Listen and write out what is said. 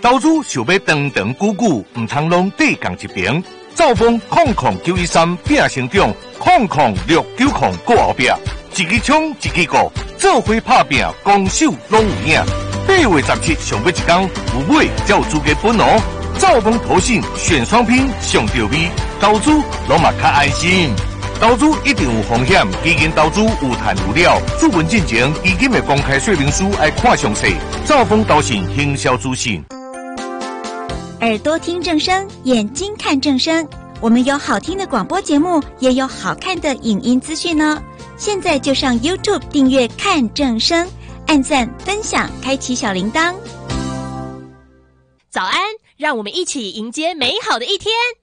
投资想要长长久久，唔通拢对共一边。兆丰00913变成长，00690过后壁，一支枪一支鼓，做伙拍拼，攻守拢有影。8月17上尾一天，有买才有资格分哦。兆丰投信选双拼上到位，投资拢嘛较安心。投资一定有风险，基金投资有赚有了。注文进前，基金的公开说明书要看详细。兆丰投信行销资讯。 耳朵听正声，眼睛看正声。我们有好听的广播节目，也有好看的影音资讯呢。现在就上 YouTube 订阅看正声，按赞分享，开启小铃铛。 早安，让我们一起迎接美好的一天。